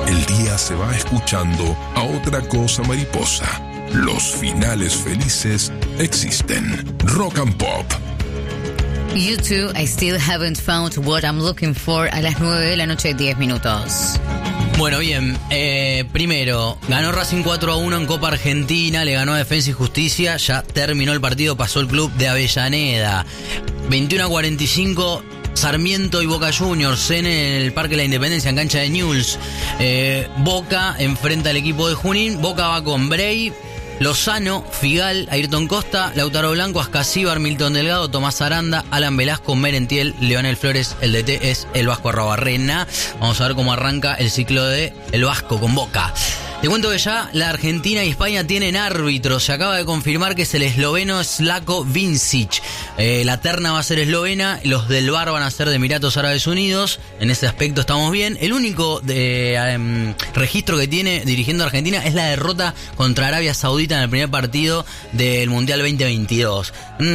el día se va escuchando a otra cosa mariposa. Los finales felices existen. Rock and Pop. U2, I Still Haven't Found What I'm Looking For, a las 9 de la noche, 10 minutos. Bueno, bien, primero, ganó Racing 4-1 en Copa Argentina, le ganó a Defensa y Justicia, ya terminó el partido, pasó el club de Avellaneda. 21-45, Sarmiento y Boca Juniors en el Parque de la Independencia, en cancha de Newell's. Boca enfrenta al equipo de Junín, Boca va con Bray, Lozano, Figal, Ayrton Costa, Lautaro Blanco, Ascasíbar, Milton Delgado, Tomás Aranda, Alan Velasco, Merentiel, Leonel Flores. El DT es el Vasco Arrobarrena. Vamos a ver cómo arranca el ciclo de el Vasco con Boca. Te cuento que ya la Argentina y España tienen árbitros. Se acaba de confirmar que es el esloveno Slavko Vincic. La terna va a ser eslovena, los del VAR van a ser de Emiratos Árabes Unidos. En ese aspecto estamos bien. El único registro que tiene dirigiendo a Argentina es la derrota contra Arabia Saudita en el primer partido del Mundial 2022.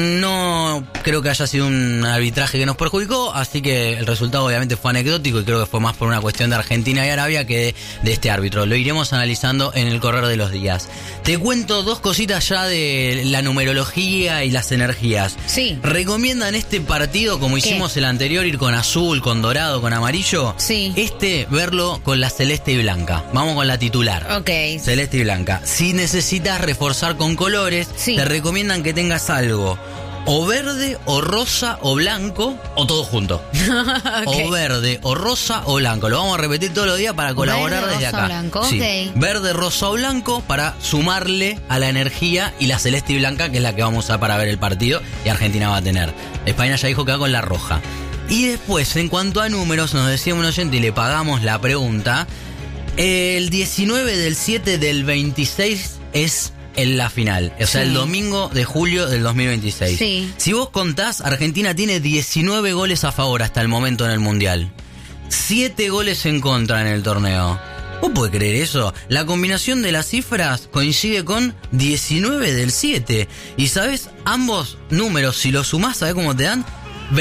No creo que haya sido un arbitraje que nos perjudicó, así que el resultado obviamente fue anecdótico y creo que fue más por una cuestión de Argentina y Arabia que de este árbitro. Lo iremos analizando en el correr de los días. Te cuento dos cositas ya de la numerología y las energías. Sí. ¿Recomiendan este partido, como hicimos el anterior, ir con azul, con dorado, con amarillo? Sí. Verlo con la celeste y blanca. Vamos con la titular. Ok. Celeste y blanca. Si necesitas reforzar con colores, te recomiendan que tengas algo o verde, o rosa, o blanco, o todo junto. Okay. O verde, o rosa, o blanco. Lo vamos a repetir todos los días para colaborar verde, desde rosa, acá. Blanco. Sí. Okay. Verde, rosa o blanco para sumarle a la energía, y la celeste y blanca, que es la que vamos a usar para ver el partido, y Argentina va a tener. España ya dijo que va con la roja. Y después, en cuanto a números, nos decía un oyente y le pagamos la pregunta. El 19 del 7 del 26 es en la final, o sea, el domingo de julio del 2026. Sí. Si vos contás, Argentina tiene 19 goles a favor hasta el momento en el Mundial. 7 goles en contra en el torneo. ¿Vos podés creer eso? La combinación de las cifras coincide con 19 del 7. Y ¿sabés? Ambos números, si los sumás, ¿sabés cómo te dan?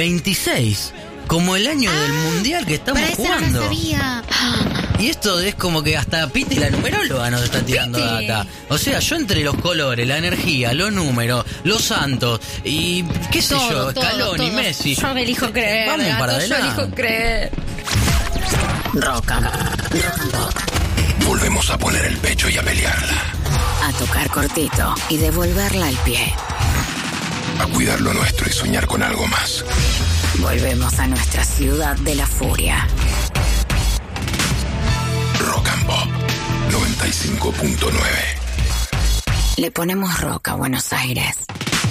26. Como el año del Mundial que estamos jugando. No sabía. Y esto es como que hasta Piti, la numeróloga, nos está tirando data. O sea, yo entre los colores, la energía, los números, los santos y qué sé yo, Scaloni y Messi. Yo me elijo creer. Vamos para adelante. Yo elijo creer. Rock and Pop. Volvemos a poner el pecho y a pelearla. A tocar cortito y devolverla al pie. A cuidar lo nuestro y soñar con algo más. Volvemos a nuestra ciudad de la furia. Rock and Pop 95.9. Le ponemos rock a Buenos Aires.